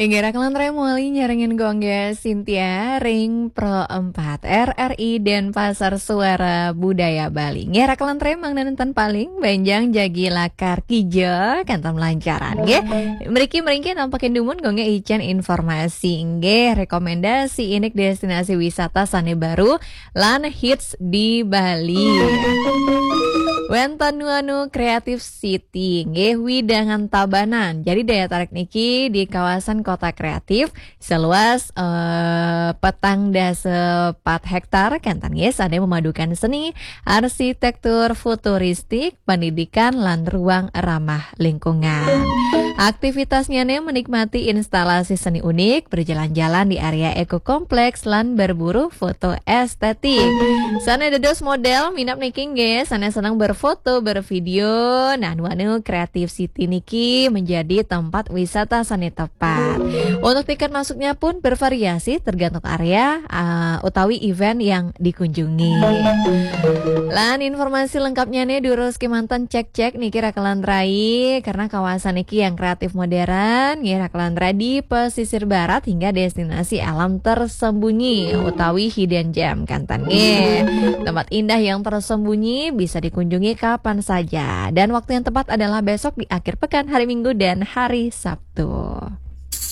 Inggerak lantre mulai nyarengin gongge Cynthia Ring Pro 4 RRI dan Pasar Suara Budaya Bali. Ngerak lantre mang nanentan paling banjang jagi lakar kijo kantam lancaran ge. Meriki nampakin dumun gongge ican informasi nge rekomendasi inik destinasi wisata sane baru lan hits di Bali. Wenten anu Creative City nggih widangan Tabanan. Jadi daya tarik niki di kawasan kota kreatif seluas petang dasa 4 hektar kantan yes ada memadukan seni, arsitektur futuristik, pendidikan lan ruang ramah lingkungan. Aktivitasnya nih menikmati instalasi seni unik, berjalan-jalan di area eko kompleks lan berburu foto estetik. Sana dedos model minap niki nggih, sana senang berfoto, bervideo. Nah, anu Creative City niki menjadi tempat wisata seni tepat. Untuk tiket masuknya pun bervariasi tergantung area utawi event yang dikunjungi. Lan informasi lengkapnya nih durus mantan cek niki rakalan rai karena kawasan niki yang kreatif modern nggih rakalan di pesisir barat hingga destinasi alam tersembunyi utawi hidden gem kantan nggih. Tempat indah yang tersembunyi bisa dikunjungi kapan saja dan waktu yang tepat adalah besok di akhir pekan hari Minggu dan hari Sabtu.